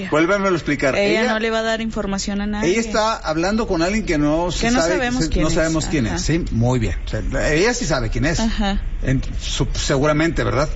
ella. Vuélvemelo a explicar. Ella no le va a dar información a nadie. Ella está hablando con alguien que no sabemos quién es. Sí, muy bien. O sea, ella sí sabe quién es. Ajá. Seguramente, ¿verdad?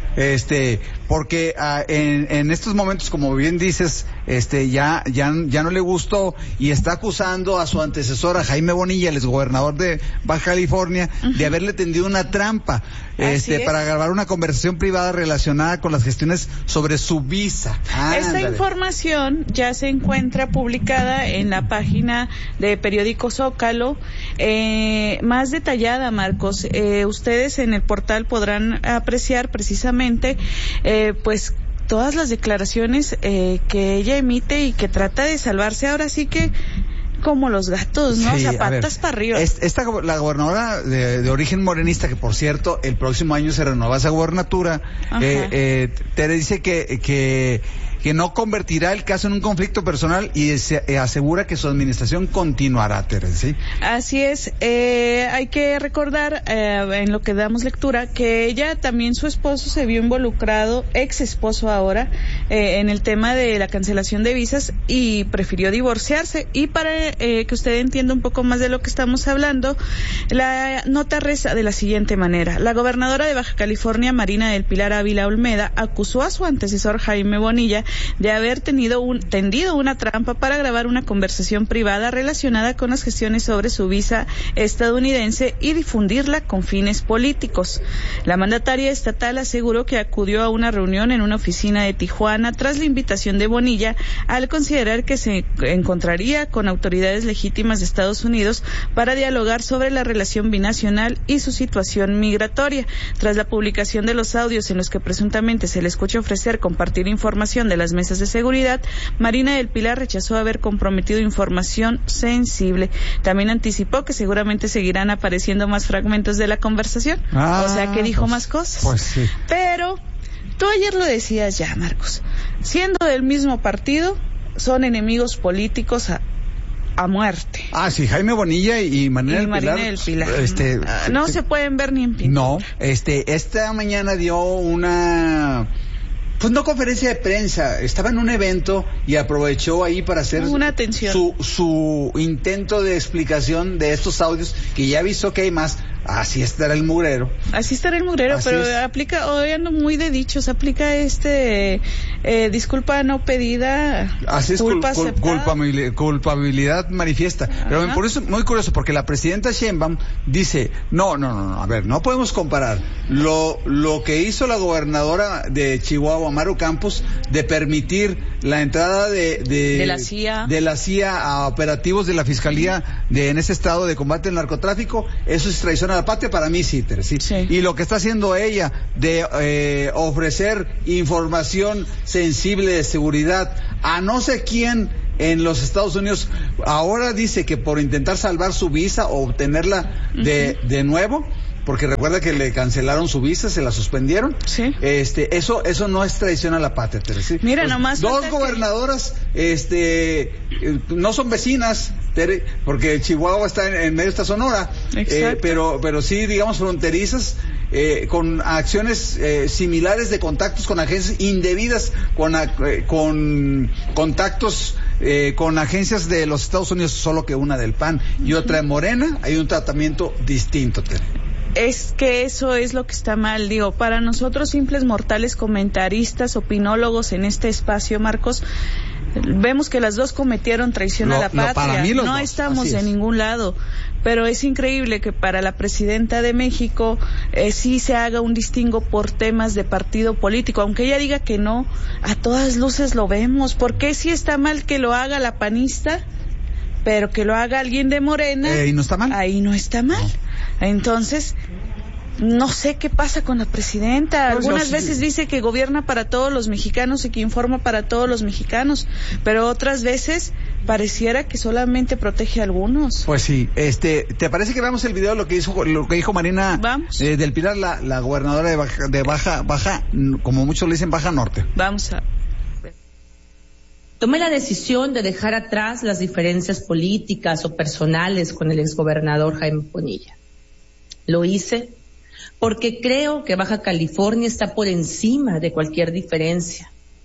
Porque en estos momentos, como bien dices, ya no le gustó y está acusando a su antecesora Jaime Bonilla, el exgobernador de Baja California, de haberle tendido una trampa, para grabar una conversación privada relacionada con las gestiones sobre su visa. Esta información ya se encuentra publicada en la página de Periódico Zócalo, más detallada, Marcos. Ustedes en el portal podrán apreciar precisamente pues todas las declaraciones que ella emite y que trata de salvarse ahora sí que como los gatos, ¿no? Sí, o sea, patas para arriba. La gobernadora de origen morenista, que por cierto, el próximo año se renueva esa gobernatura, Tere dice que no convertirá el caso en un conflicto personal y se asegura que su administración continuará, Tere, ¿sí? Así es. Hay que recordar, en lo que damos lectura, que ella también, su esposo se vio involucrado, ex esposo ahora, en el tema de la cancelación de visas y prefirió divorciarse. Y para que usted entienda un poco más de lo que estamos hablando, la nota reza de la siguiente manera. La gobernadora de Baja California, Marina del Pilar Ávila Olmeda, acusó a su antecesor Jaime Bonilla de haber tendido una trampa para grabar una conversación privada relacionada con las gestiones sobre su visa estadounidense y difundirla con fines políticos. La mandataria estatal aseguró que acudió a una reunión en una oficina de Tijuana tras la invitación de Bonilla, al considerar que se encontraría con autoridades legítimas de Estados Unidos para dialogar sobre la relación binacional y su situación migratoria. Tras la publicación de los audios en los que presuntamente se le escucha ofrecer compartir información de las mesas de seguridad, Marina del Pilar rechazó haber comprometido información sensible. También anticipó que seguramente seguirán apareciendo más fragmentos de la conversación, o sea que dijo más cosas. Pues sí. Pero tú ayer lo decías ya, Marcos, siendo del mismo partido, son enemigos políticos a muerte. Sí, Jaime Bonilla y Marina del Pilar. No se pueden ver ni en pintura. No, esta mañana dio una conferencia de prensa, estaba en un evento y aprovechó ahí para hacer su intento de explicación de estos audios, que ya avisó que hay más. Así estará el mugrero. Pero aplica, hoy ando muy de dichos, aplica disculpa no pedida, así es, culpabilidad manifiesta. Ajá. Pero por eso, muy curioso, porque la presidenta Sheinbaum dice, no, a ver, no podemos comparar lo que hizo la gobernadora de Chihuahua, Maru Campos, de permitir la entrada de la CIA a operativos de la Fiscalía en ese estado de combate al narcotráfico. Eso es traición a la patria, para mí sí, ¿sí? Y lo que está haciendo ella de ofrecer información sensible de seguridad a no sé quién en los Estados Unidos, ahora dice que por intentar salvar su visa o obtenerla de nuevo, porque recuerda que le cancelaron su visa, se la suspendieron. Sí. Eso no es traición a la patria, Tere, ¿sí? Mira, nomás dos gobernadoras, no son vecinas, Tere, porque Chihuahua está en medio, está Sonora. Pero sí, digamos, fronterizas, con acciones similares de contactos con agencias indebidas, con contactos con agencias de los Estados Unidos, solo que una del PAN y otra de Morena. Hay un tratamiento distinto, Tere. Es que eso es lo que está mal, para nosotros simples mortales comentaristas, opinólogos en este espacio, Marcos, vemos que las dos cometieron traición a la patria, no estamos en ningún lado, pero es increíble que para la presidenta de México sí se haga un distingo por temas de partido político, aunque ella diga que no, a todas luces lo vemos. ¿Por qué sí está mal que lo haga la panista, pero que lo haga alguien de Morena? ¿Y no está mal? Ahí no está mal. Entonces, no sé qué pasa con la presidenta. Algunas veces dice que gobierna para todos los mexicanos y que informa para todos los mexicanos, pero otras veces pareciera que solamente protege a algunos. Pues sí, ¿te parece que veamos el video de lo que dijo Marina del Pilar, la gobernadora de Baja, como muchos le dicen, Baja Norte? Vamos a Tomé la decisión de dejar atrás las diferencias políticas o personales con el exgobernador Jaime Bonilla. Lo hice porque creo que Baja California está por encima de cualquier diferencia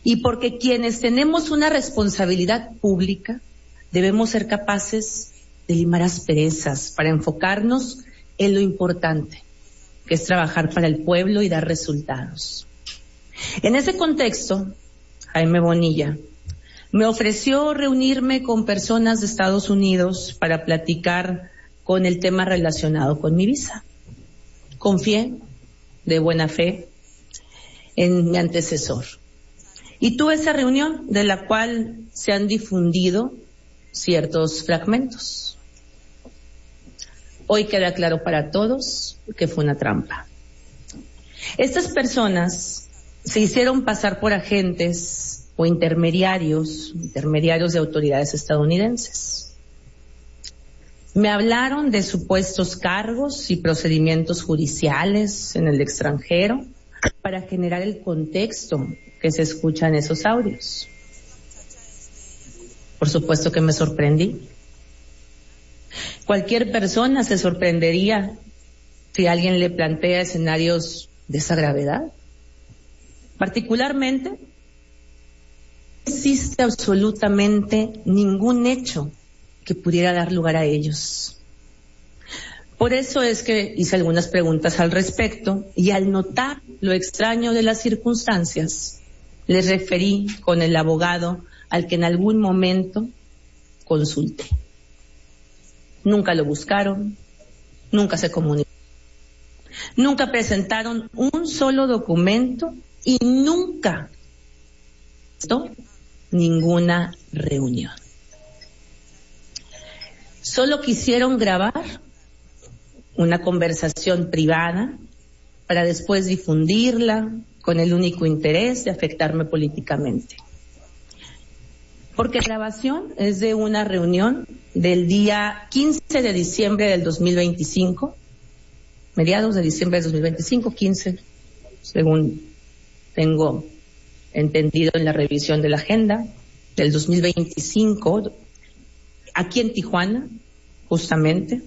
y porque quienes tenemos una responsabilidad pública debemos ser capaces de limar asperezas para enfocarnos en lo importante, que es trabajar para el pueblo y dar resultados. En ese contexto, Jaime Bonilla me ofreció reunirme con personas de Estados Unidos para platicar con el tema relacionado con mi visa. Confié de buena fe en mi antecesor. Y tuve esa reunión de la cual se han difundido ciertos fragmentos. Hoy queda claro para todos que fue una trampa. Estas personas se hicieron pasar por agentes o intermediarios de autoridades estadounidenses. Me hablaron de supuestos cargos y procedimientos judiciales en el extranjero para generar el contexto que se escucha en esos audios. Por supuesto que me sorprendí. Cualquier persona se sorprendería si alguien le plantea escenarios de esa gravedad. Particularmente, no existe absolutamente ningún hecho que pudiera dar lugar a ellos. Por eso es que hice algunas preguntas al respecto y al notar lo extraño de las circunstancias, les referí con el abogado al que en algún momento consulté. Nunca lo buscaron, nunca se comunicaron, nunca presentaron un solo documento y nunca ninguna reunión. Solo quisieron grabar una conversación privada para después difundirla con el único interés de afectarme políticamente. Porque la grabación es de una reunión del día 15 de diciembre del 2025, mediados de diciembre del 2025, 15, según tengo entendido en la revisión de la agenda, del 2025, aquí en Tijuana, justamente.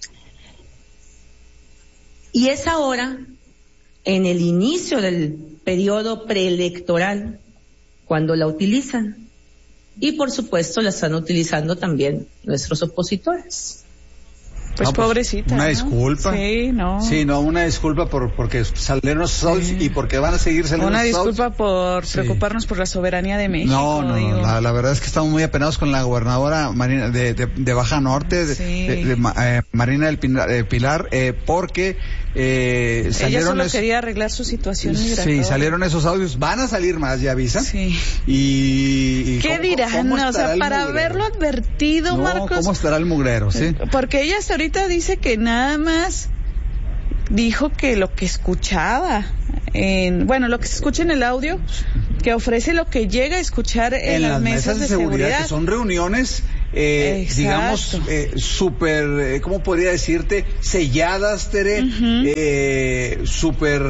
Y es ahora, en el inicio del periodo preelectoral, cuando la utilizan. Y por supuesto la están utilizando también nuestros opositores. Pues no, pobrecita. Una ¿no? disculpa. Sí, no. Sí, no, una disculpa porque salieron esos audios y porque van a seguir saliendo una esos audios. Disculpa por preocuparnos por la soberanía de México. No, la verdad es que estamos muy apenados con la gobernadora Marina de Baja Norte, Marina del Pilar, porque salieron... Ella solo quería arreglar su situación migratoria. Sí, salieron esos audios. Van a salir más, ya avisan. Sí. Y ¿qué dirán? O sea, para haberlo advertido, Marcos. ¿Cómo estará el mugrero? Sí. Porque ella hasta ahorita dice que nada más dijo que lo que escuchaba, lo que se escucha en el audio, que ofrece lo que llega a escuchar en las mesas de seguridad. Que son reuniones, digamos, súper, ¿cómo podría decirte? Selladas, Tere, súper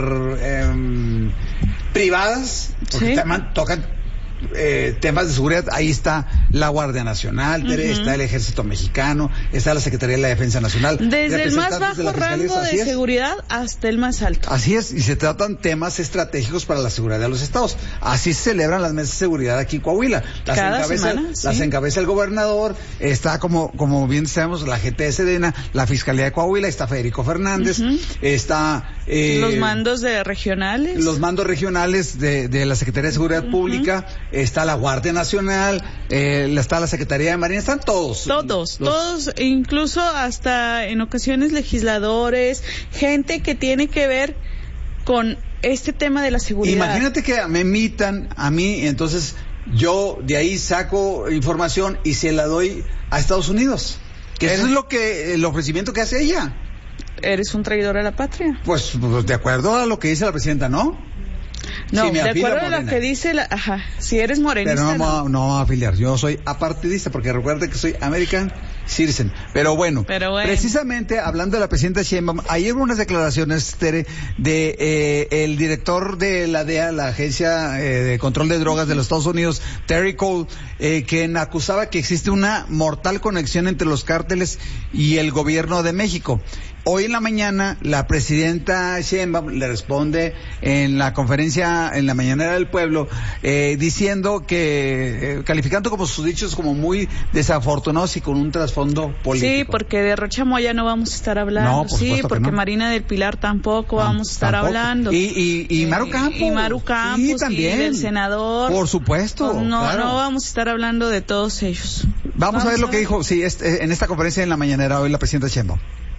privadas, porque tocan temas de seguridad. Ahí está la Guardia Nacional, Tere, está el Ejército Mexicano, está la Secretaría de la Defensa Nacional. Desde el más bajo rango de seguridad hasta el más alto. Así es, y se tratan temas estratégicos para la seguridad de los estados. Así se celebran las mesas de seguridad aquí en Coahuila. Las encabeza el gobernador, está como bien sabemos la GT de Sedena, la Fiscalía de Coahuila, está Federico Fernández, está... los mandos regionales. Los mandos regionales de la Secretaría de Seguridad Pública, está la Guardia Nacional, está la Secretaría de Marina, están todos, incluso hasta en ocasiones legisladores, gente que tiene que ver con este tema de la seguridad. Imagínate que me emitan a mí, entonces yo de ahí saco información y se la doy a Estados Unidos, que eso es el ofrecimiento que hace ella. Eres un traidor a la patria. Pues de acuerdo a lo que dice la presidenta, ¿no? No, sí, de acuerdo a lo que dice si eres morenista. Pero no voy a afiliar, yo soy apartidista, porque recuerde que soy American Citizen. Pero bueno, precisamente hablando de la presidenta Sheinbaum, ayer hubo unas declaraciones, Tere, de el director de la DEA, la Agencia de Control de Drogas de los Estados Unidos, Terry Cole, quien acusaba que existe una mortal conexión entre los cárteles y el gobierno de México. hoy en la mañana la presidenta Sheinbaum le responde en la conferencia en la mañanera del pueblo, diciendo que, calificando como sus dichos como muy desafortunados y con un trasfondo político. Sí, porque de Rocha Moya no vamos a estar hablando. No, por sí, porque no. Marina del Pilar tampoco vamos a estar hablando. Y Maru Campos. Y Maru Campos, sí, también. Y del senador. Por supuesto. No, claro. No vamos a estar hablando de todos ellos. Vamos a ver lo que dijo, sí, en esta conferencia en la mañanera hoy la presidenta Sheinbaum.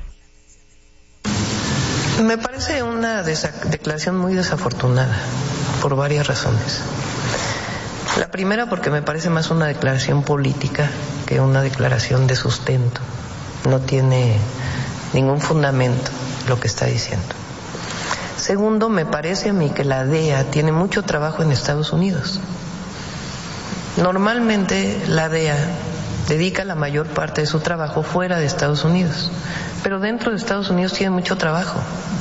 Me parece una declaración muy desafortunada por varias razones. La primera, porque me parece más una declaración política que una declaración de sustento. No tiene ningún fundamento lo que está diciendo. Segundo, me parece a mí que la DEA tiene mucho trabajo en Estados Unidos. Normalmente la DEA dedica la mayor parte de su trabajo fuera de Estados Unidos, pero dentro de Estados Unidos tiene mucho trabajo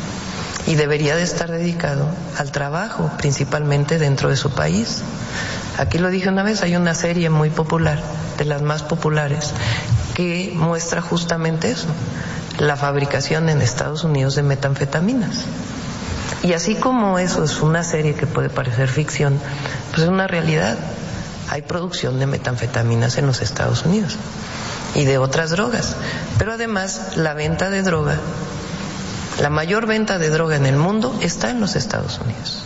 y debería de estar dedicado al trabajo, principalmente dentro de su país. Aquí lo dije una vez, hay una serie muy popular, de las más populares, que muestra justamente eso, la fabricación en Estados Unidos de metanfetaminas. Y así como eso es una serie que puede parecer ficción, pues es una realidad. Hay producción de metanfetaminas en los Estados Unidos y de otras drogas. Pero además la venta de droga, la mayor venta de droga en el mundo está en los Estados Unidos.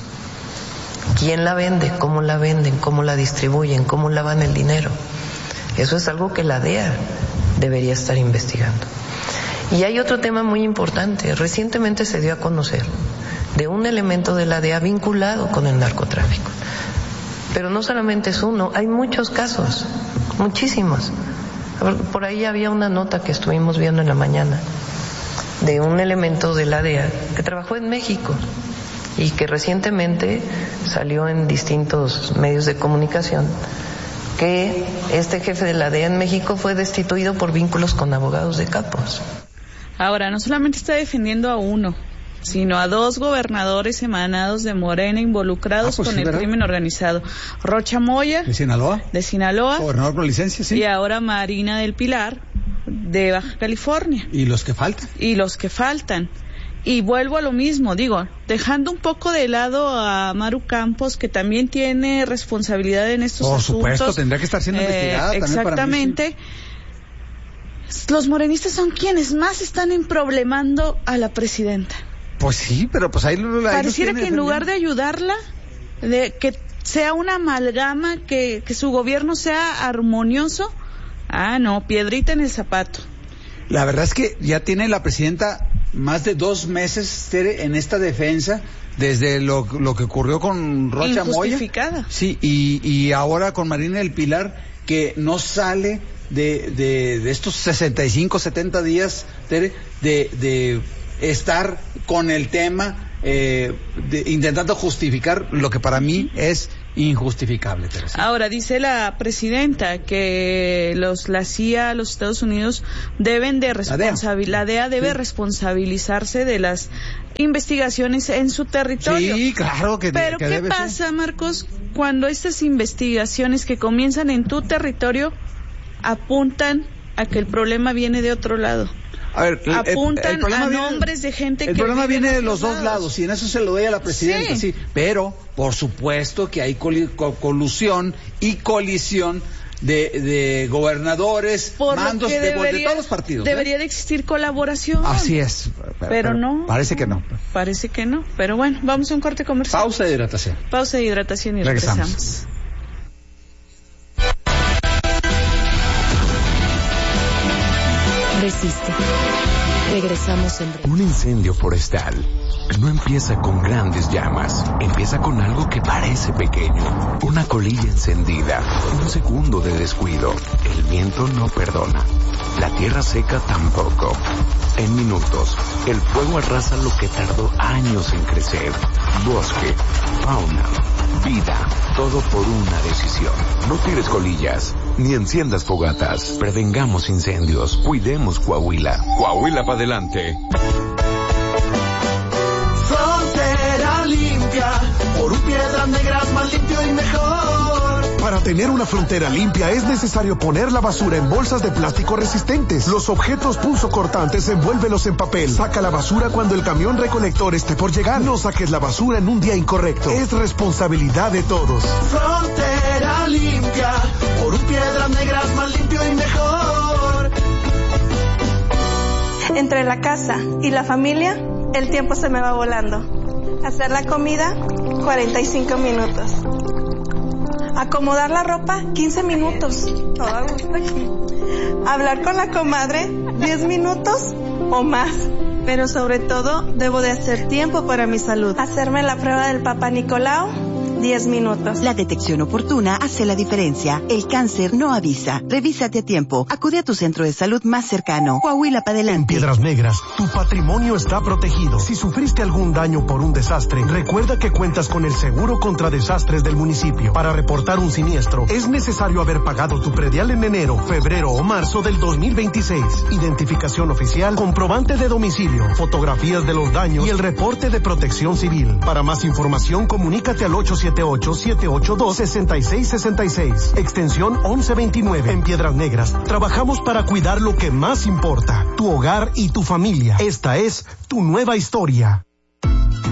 ¿Quién la vende? ¿Cómo la venden? ¿Cómo la distribuyen? ¿Cómo lavan el dinero? Eso es algo que la DEA debería estar investigando. Y hay otro tema muy importante. Recientemente se dio a conocer de un elemento de la DEA vinculado con el narcotráfico. Pero no solamente es uno, hay muchos casos, muchísimos. Por ahí había una nota que estuvimos viendo en la mañana de un elemento de la DEA que trabajó en México y que recientemente salió en distintos medios de comunicación que este jefe de la DEA en México fue destituido por vínculos con abogados de capos. Ahora, no solamente está defendiendo a uno, sino a 2 gobernadores emanados de Morena involucrados con el crimen organizado. Rocha Moya, ¿de Sinaloa? De Sinaloa. Gobernador con licencia, sí. Y ahora Marina del Pilar, de Baja California. ¿Y los que faltan? Y los que faltan. Y vuelvo a lo mismo, digo, dejando un poco de lado a Maru Campos, que también tiene responsabilidad en estos asuntos. Por supuesto, tendría que estar siendo investigada. Exactamente. También para mí, sí. Los morenistas son quienes más están emproblemando a la presidenta. Pues sí, pero pues ahí pareciera que en lugar de ayudarla, de que sea una amalgama, que su gobierno sea armonioso, no, piedrita en el zapato. La verdad es que ya tiene la presidenta más de 2 meses, Tere, en esta defensa, desde lo que ocurrió con Rocha Moya. Injustificada. Sí, y ahora con Marina del Pilar, que no sale de estos 65, 70 días, Tere, de estar con el tema, intentando justificar lo que para mí es injustificable, Teresa. Ahora, dice la presidenta que la CIA, los Estados Unidos, deben de la DEA debe responsabilizarse de las investigaciones en su territorio. Sí, claro que Pero que ¿qué debe pasa, ser? Marcos, cuando estas investigaciones que comienzan en tu territorio apuntan a que el problema viene de otro lado? A ver, apuntan a nombres de gente que... El problema viene de los dos dos lados, y en eso se lo doy a la presidenta, sí. Pero, por supuesto que hay colusión y colisión de gobernadores, mandos de todos los partidos. Debería de existir colaboración. Así es. Pero no. Parece que no. Parece que no. Pero bueno, vamos a un corte comercial. Pausa de hidratación. Pausa de hidratación y regresamos. Resiste. Regresamos en breve. Un incendio forestal no empieza con grandes llamas, empieza con algo que parece pequeño, una colilla encendida, un segundo de descuido. El viento no perdona, la tierra seca tampoco. En minutos, el fuego arrasa lo que tardó años en crecer. Bosque, fauna, vida, todo por una decisión. No tires colillas, ni enciendas fogatas. Prevengamos incendios, cuidemos Coahuila. Coahuila para adelante. Frontera limpia, por un Piedras Negras más limpio y mejor. Para tener una frontera limpia es necesario poner la basura en bolsas de plástico resistentes. Los objetos punzocortantes envuélvelos en papel. Saca la basura cuando el camión recolector esté por llegar. No saques la basura en un día incorrecto. Es responsabilidad de todos. Frontera limpia, por un Piedras Negras más limpio y mejor. Entre la casa y la familia, el tiempo se me va volando. Hacer la comida, 45 minutos. Acomodar la ropa, 15 minutos. Todo a gusto aquí. Hablar con la comadre, 10 minutos o más. Pero sobre todo, debo de hacer tiempo para mi salud. Hacerme la prueba del Papá Nicolau, 10 minutos. La detección oportuna hace la diferencia. El cáncer no avisa. Revísate a tiempo. Acude a tu centro de salud más cercano. Coahuila para adelante. En Piedras Negras, tu patrimonio está protegido. Si sufriste algún daño por un desastre, recuerda que cuentas con el seguro contra desastres del municipio. Para reportar un siniestro, es necesario haber pagado tu predial en enero, febrero o marzo del 2026. Identificación oficial, comprobante de domicilio, fotografías de los daños y el reporte de Protección Civil. Para más información, comunícate al 878-782-6666, extensión 1129. En Piedras Negras, trabajamos para cuidar lo que más importa, tu hogar y tu familia. Esta es tu nueva historia.